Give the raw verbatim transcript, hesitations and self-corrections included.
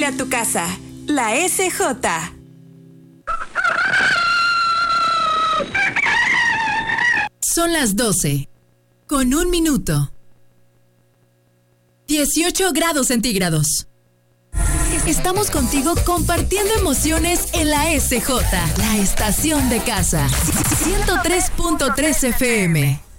Huele a tu casa. La S J. Son las doce. Con un minuto. dieciocho grados centígrados. Estamos contigo compartiendo emociones en la S J, la estación de casa. ciento tres punto tres F M.